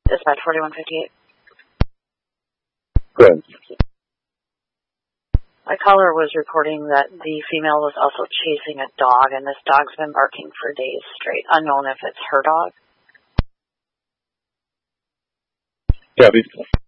Dispatch 4158. Good. My caller was reporting that the female was also chasing a dog, and this dog's been barking for days straight. Unknown if it's her dog. Yeah,